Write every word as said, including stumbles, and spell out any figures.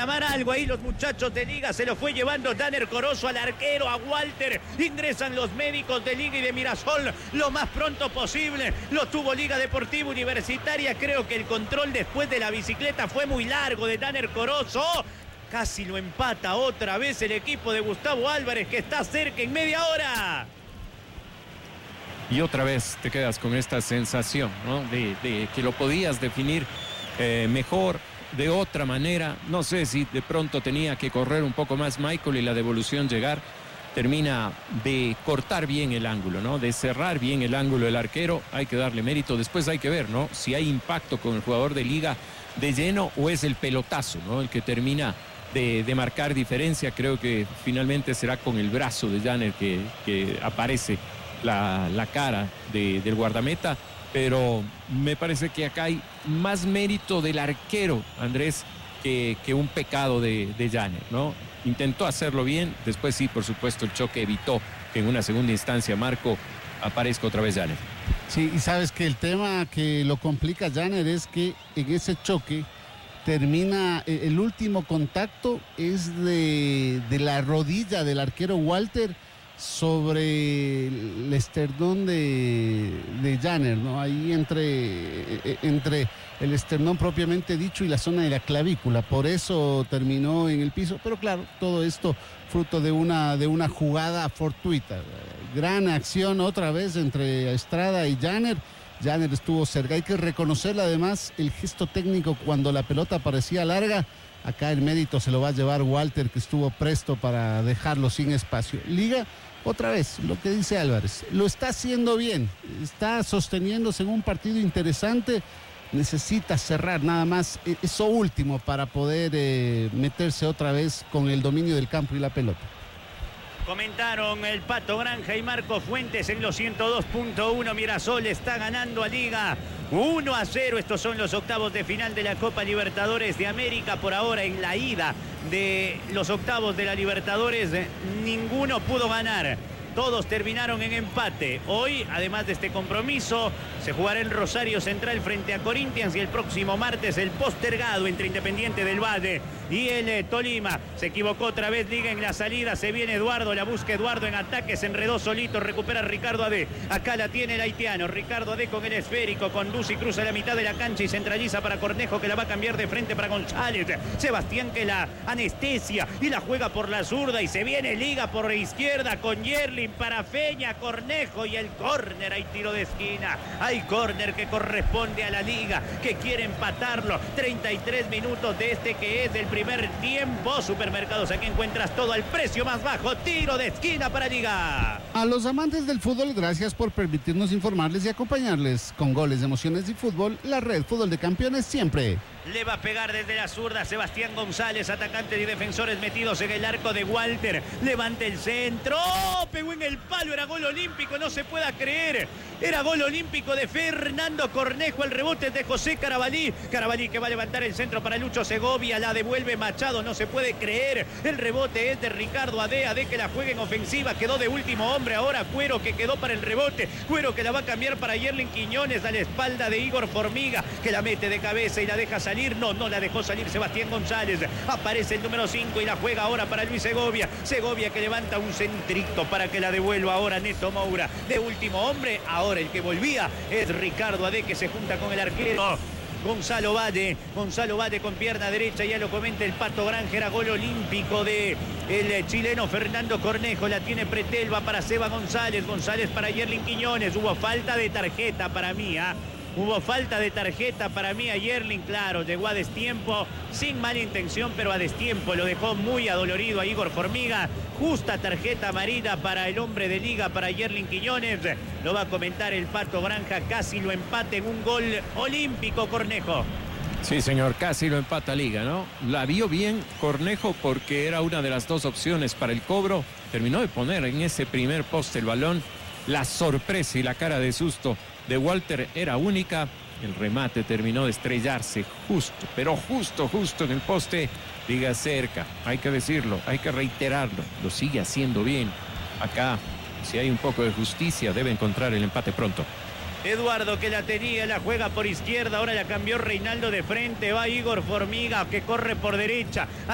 reclamar algo ahí los muchachos de Liga. Se lo fue llevando Danner Corozo al arquero, a Walter. Ingresan los médicos de Liga y de Mirasol lo más pronto posible. Lo tuvo Liga Deportiva Universitaria. Creo que el control después de la bicicleta fue muy largo de Danner Corozo. Casi lo empata otra vez el equipo de Gustavo Álvarez, que está cerca en media hora. Y otra vez te quedas con esta sensación, ¿no? De, de que lo podías definir eh, mejor, de otra manera. No sé si de pronto tenía que correr un poco más Michael y la devolución llegar. Termina de cortar bien el ángulo, ¿no? De cerrar bien el ángulo del arquero. Hay que darle mérito. Después hay que ver, ¿no? Si hay impacto con el jugador de Liga de lleno o es el pelotazo, ¿no? El que termina de, de marcar diferencia. Creo que finalmente será con el brazo de Danner que, que aparece la, la cara de, del guardameta. Pero me parece que acá hay más mérito del arquero, Andrés, que, que un pecado de, de Danner, ¿no? Intentó hacerlo bien, después sí, por supuesto, el choque evitó que en una segunda instancia Marco aparezca otra vez Danner. Sí, y sabes que el tema que lo complica Danner es que en ese choque termina, el último contacto es de, de la rodilla del arquero Walter sobre el esternón de, de Danner, ¿no? Ahí entre, entre el esternón propiamente dicho y la zona de la clavícula, por eso terminó en el piso, pero claro, todo esto fruto de una, de una jugada fortuita. Gran acción otra vez entre Estrada y Danner. Danner estuvo cerca, hay que reconocerle además el gesto técnico cuando la pelota parecía larga. Acá el mérito se lo va a llevar Walter, que estuvo presto para dejarlo sin espacio. Liga, otra vez, lo que dice Álvarez, lo está haciendo bien, está sosteniéndose en un partido interesante, necesita cerrar nada más eso último para poder eh, meterse otra vez con el dominio del campo y la pelota. Comentaron el Pato Granja y Marco Fuentes en los ciento dos punto uno. Mirasol está ganando a Liga uno a cero. Estos son los octavos de final de la Copa Libertadores de América. Por ahora, en la ida de los octavos de la Libertadores, ninguno pudo ganar. Todos terminaron en empate. Hoy, además de este compromiso, se jugará en Rosario Central frente a Corinthians y el próximo martes el postergado entre Independiente del Valle y el eh, Tolima. Se equivocó otra vez Liga en la salida. Se viene Eduardo, la busca Eduardo en ataque. Se enredó solito, recupera Ricardo Ade. Acá la tiene el haitiano. Ricardo Ade con el esférico. Conduce y cruza la mitad de la cancha y centraliza para Cornejo, que la va a cambiar de frente para González. Sebastián, que la anestesia y la juega por la zurda. Y se viene Liga por la izquierda con Yerlin para Feña, Cornejo y el córner. Hay tiro de esquina. Hay córner que corresponde a la Liga, que quiere empatarlo. treinta y tres minutos de este que es el primer tiempo. Supermercados, aquí encuentras todo al precio más bajo. Tiro de esquina para Liga. A los amantes del fútbol, gracias por permitirnos informarles y acompañarles con goles, emociones y fútbol. La red Fútbol de Campeones siempre. Le va a pegar desde la zurda Sebastián González, atacante y defensores metidos en el arco de Walter. Levanta el centro. ¡Oh! Pegó en el palo, era gol olímpico, no se pueda creer. Era gol olímpico de Fernando Cornejo. El rebote es de José Carabalí. Carabalí que va a levantar el centro para Lucho Segovia. La devuelve Machado, no se puede creer. El rebote es de Ricardo Ade. Ade que la juega en ofensiva. Quedó de último hombre ahora Cuero, que quedó para el rebote. Cuero que la va a cambiar para Yerlin Quiñones a la espalda de Igor Formiga, que la mete de cabeza y la deja salir. No, no la dejó salir Sebastián González. Aparece el número cinco y la juega ahora para Luis Segovia. Segovia que levanta un centrito para que la devuelva ahora Neto Moura. De último hombre, ahora el que volvía es Ricardo Ade, que se junta con el arquero Gonzalo Valle. Gonzalo Valle con pierna derecha, ya lo comenta el Pato Granja, era gol olímpico de el chileno Fernando Cornejo. La tiene Pretel, va para Seba González. González para Yerlin Quiñones. Hubo falta de tarjeta para mí, ¿ah? ¿eh? Hubo falta de tarjeta para mí a Yerlin, claro, llegó a destiempo, sin mala intención, pero a destiempo, lo dejó muy adolorido a Igor Formiga. Justa tarjeta amarilla para el hombre de Liga, para Yerlin Quiñones. Lo va a comentar el Pato Granja, casi lo empate en un gol olímpico Cornejo. Sí, señor, casi lo empata Liga, ¿no? La vio bien Cornejo porque era una de las dos opciones para el cobro. Terminó de poner en ese primer poste el balón. La sorpresa y la cara de susto de Walter era única. El remate terminó de estrellarse justo, pero justo, justo en el poste. Liga cerca, hay que decirlo, hay que reiterarlo. Lo sigue haciendo bien. Acá, si hay un poco de justicia, debe encontrar el empate pronto. Eduardo que la tenía, la juega por izquierda, ahora la cambió Reinaldo de frente. Va Igor Formiga que corre por derecha.